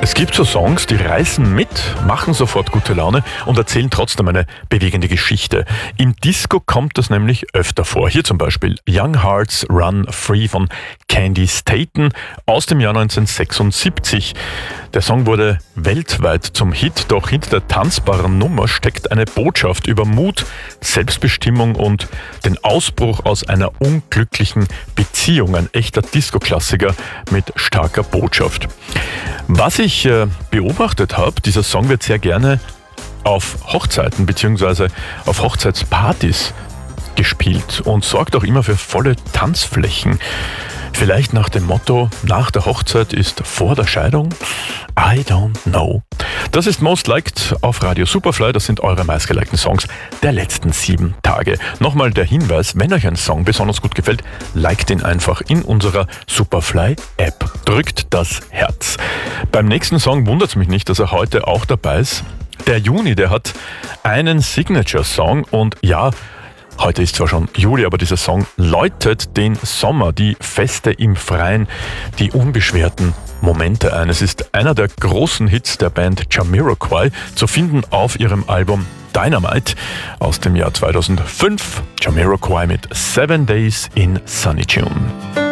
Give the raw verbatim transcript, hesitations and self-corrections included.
Es gibt so Songs, die reißen mit, machen sofort gute Laune und erzählen trotzdem eine bewegende Geschichte. Im Disco kommt das nämlich öfter vor. Hier zum Beispiel Young Hearts Run Free von Candy Staten aus dem Jahr neunzehnhundertsechsundsiebzig. Der Song wurde weltweit zum Hit, doch hinter der tanzbaren Nummer steckt eine Botschaft über Mut, Selbstbestimmung und den Ausbruch aus einer unglücklichen Beziehung. Ein echter Disco-Klassiker mit starker Botschaft. Was ich äh, beobachtet habe, dieser Song wird sehr gerne auf Hochzeiten bzw. auf Hochzeitspartys gespielt und sorgt auch immer für volle Tanzflächen. Vielleicht nach dem Motto, nach der Hochzeit ist vor der Scheidung? I don't know. Das ist Most Liked auf Radio Superfly. Das sind eure meistgelikten Songs der letzten sieben Tage. Nochmal der Hinweis, wenn euch ein Song besonders gut gefällt, liked ihn einfach in unserer Superfly-App. Drückt das Herz. Beim nächsten Song wundert es mich nicht, dass er heute auch dabei ist. Der Juni, der hat einen Signature-Song und ja, heute ist zwar schon Juli, aber dieser Song läutet den Sommer, die Feste im Freien, die unbeschwerten Momente ein. Es ist einer der großen Hits der Band Jamiroquai, zu finden auf ihrem Album Dynamite aus dem Jahr zweitausendfünf. Jamiroquai mit Seven Days in Sunny June.